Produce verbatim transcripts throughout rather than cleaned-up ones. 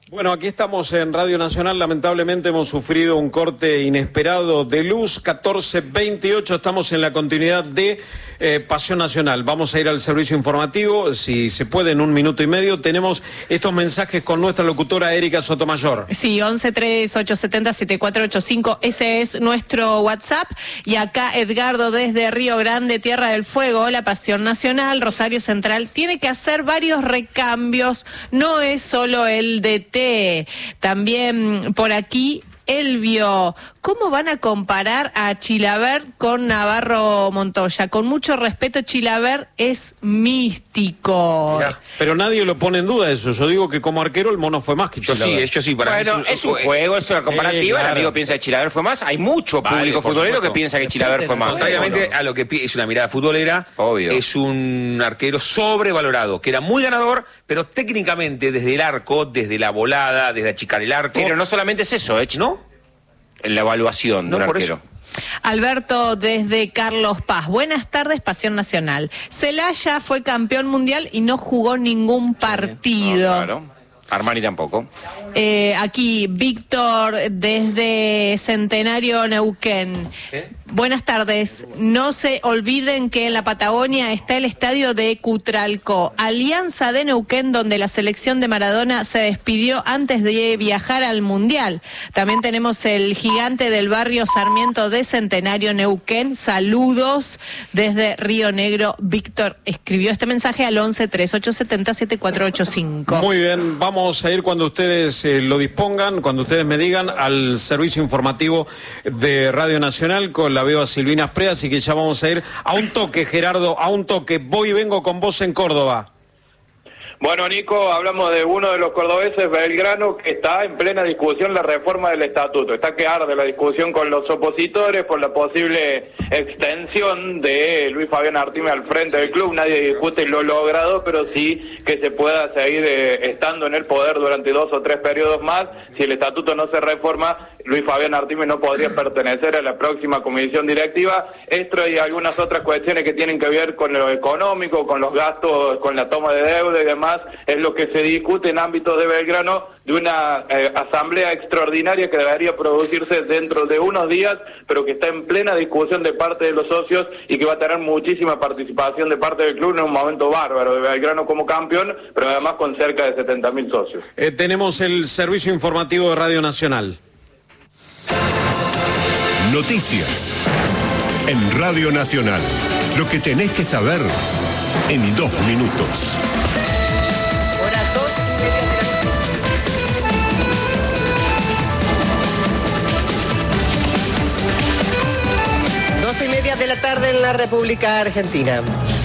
Bueno, aquí estamos en Radio Nacional. Lamentablemente hemos sufrido un corte inesperado de luz. catorce veintiocho, estamos en la continuidad de eh, Pasión Nacional. Vamos a ir al servicio informativo, si se puede, en un minuto y medio. Tenemos estos mensajes con nuestra locutora Erika Sotomayor. Sí, once tres ocho siete cero siete cuatro ocho cinco, ese es nuestro WhatsApp. Y acá Edgardo desde Río Grande, Tierra del Fuego, la Pasión Nacional, Rosario Central, tiene que hacer varios recambios. No es solo el D T. También por aquí Elvio, ¿cómo van a comparar a Chilavert con Navarro Montoya? Con mucho respeto, Chilavert es místico. Mirá, pero nadie lo pone en duda eso. Yo digo que como arquero el mono fue más que yo Chilavert. Sí, yo sí, para bueno, mí es un, es un juego, es una comparativa. Eh, claro. El amigo piensa que Chilavert fue más. Hay mucho vale, público futbolero supuesto. que piensa que Chilavert fue más. Contrariamente a lo que es una mirada futbolera, obvio, es un arquero sobrevalorado, que era muy ganador, pero técnicamente desde el arco, desde la volada, desde achicar el arco. Pero no solamente es eso, ¿eh? ¿No? En la evaluación no, de un por arquero. Eso. Alberto desde Carlos Paz. Buenas tardes, Pasión Nacional. Celaya fue campeón mundial y no jugó ningún partido. No, claro. Armani tampoco. Eh, aquí, Víctor desde Centenario, Neuquén. ¿Qué? Buenas tardes. No se olviden que en la Patagonia está el estadio de Cutralcó, Alianza de Neuquén, donde la selección de Maradona se despidió antes de viajar al Mundial. También tenemos el gigante del barrio Sarmiento de Centenario, Neuquén. Saludos desde Río Negro. Víctor escribió este mensaje al once tres ocho siete cero siete cuatro ocho cinco. Muy bien, vamos a ir cuando ustedes eh, lo dispongan, cuando ustedes me digan, al servicio informativo de Radio Nacional con la La veo a Silvina Sprea, así que ya vamos a ir a un toque, Gerardo, a un toque. Voy y vengo con vos en Córdoba. Bueno, Nico, hablamos de uno de los cordobeses, Belgrano, que está en plena discusión la reforma del estatuto. Está que arde la discusión con los opositores por la posible extensión de Luis Fabián Artime al frente del club. Nadie discute lo logrado, pero sí que se pueda seguir eh, estando en el poder durante dos o tres periodos más. Si el estatuto no se reforma, Luis Fabián Artime no podría pertenecer a la próxima comisión directiva. Esto y algunas otras cuestiones que tienen que ver con lo económico, con los gastos, con la toma de deuda y demás, es lo que se discute en ámbitos de Belgrano, de una eh, asamblea extraordinaria que debería producirse dentro de unos días, pero que está en plena discusión de parte de los socios y que va a tener muchísima participación de parte del club en un momento bárbaro de Belgrano como campeón, pero además con cerca de setenta mil socios. Eh, tenemos el servicio informativo de Radio Nacional. Noticias en Radio Nacional. Lo que tenés que saber en dos minutos. Dos y media de la tarde en la República Argentina.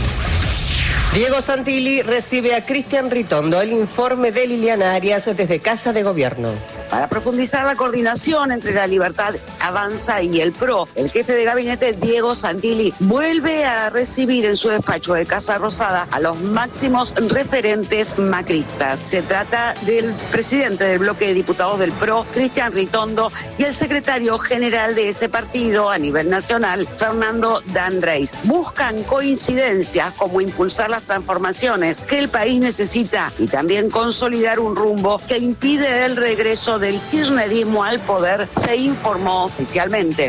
Diego Santilli recibe a Cristian Ritondo. El informe de Liliana Arias desde Casa de Gobierno. Para profundizar la coordinación entre la Libertad Avanza y el P R O, el jefe de gabinete Diego Santilli vuelve a recibir en su despacho de Casa Rosada a los máximos referentes macristas. Se trata del presidente del bloque de diputados del P R O, Cristian Ritondo, y el secretario general de ese partido a nivel nacional, Fernando Danreis. Buscan coincidencias como impulsar las transformaciones que el país necesita y también consolidar un rumbo que impide el regreso del kirchnerismo al poder, se informó oficialmente.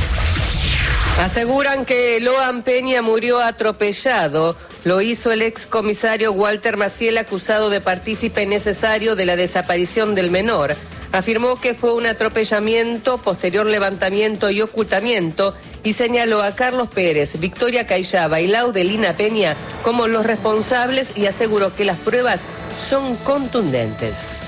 Aseguran que Loan Peña murió atropellado. Lo hizo el excomisario Walter Maciel, acusado de partícipe necesario de la desaparición del menor. Afirmó que fue un atropellamiento, posterior levantamiento y ocultamiento, y señaló a Carlos Pérez, Victoria Cayaba y Laudelina Peña como los responsables y aseguró que las pruebas son contundentes.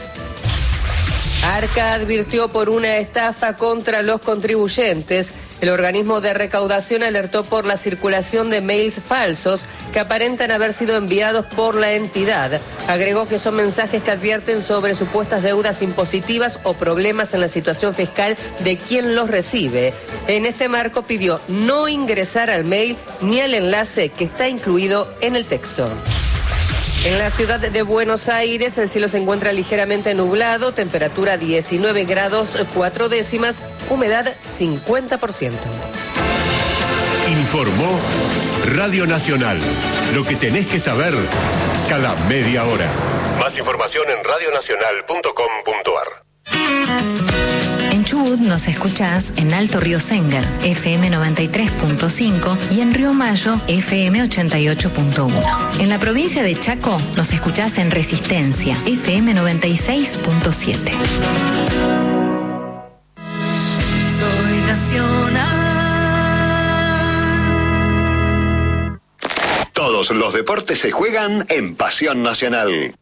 Arca advirtió por una estafa contra los contribuyentes. El organismo de recaudación alertó por la circulación de mails falsos que aparentan haber sido enviados por la entidad. Agregó que son mensajes que advierten sobre supuestas deudas impositivas o problemas en la situación fiscal de quien los recibe. En este marco pidió no ingresar al mail ni al enlace que está incluido en el texto. En la ciudad de Buenos Aires el cielo se encuentra ligeramente nublado, temperatura diecinueve grados cuatro décimas, humedad cincuenta por ciento. Informó Radio Nacional. Lo que tenés que saber cada media hora. Más información en radio nacional punto com punto a r. En Chubut nos escuchás en Alto Río Sengar, F M noventa y tres punto cinco y en Río Mayo, F M ochenta y ocho punto uno. En la provincia de Chaco nos escuchás en Resistencia, F M noventa y seis punto siete. Soy nacional. Todos los deportes se juegan en Pasión Nacional.